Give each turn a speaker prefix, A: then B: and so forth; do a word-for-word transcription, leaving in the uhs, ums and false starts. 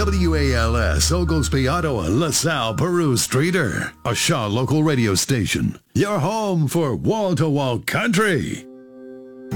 A: W A L S, Oglesby, Ottawa, LaSalle, Peru, Streeter. A Shaw local radio station. Your home for wall-to-wall country.